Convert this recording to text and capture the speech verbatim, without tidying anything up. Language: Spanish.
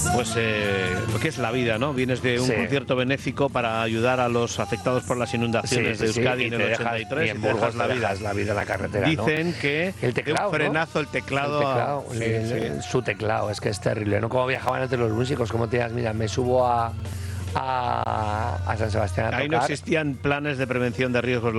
Pues eh, lo que es la vida, ¿no? Vienes de un Sí. concierto benéfico para ayudar a los afectados por las inundaciones Sí, de sí, Euskadi sí, en y el te dejas- ochenta y tres y en y te dejas Burgos la te vida. dejas la vida en la carretera, ¿no? Dicen que El teclado, de un ¿no? frenazo el teclado, El teclado, a- sí, el- sí. su teclado, es que es terrible, ¿no? Como viajaban entre los músicos, como te digas, mira, me subo a, a, a San Sebastián a Ahí no tocar. existían planes de prevención de riesgos